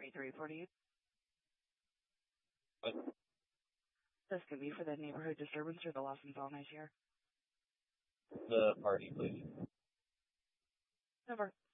8348. What? This could be for the neighborhood disturbance or the lost and found issue. The party, please. Over.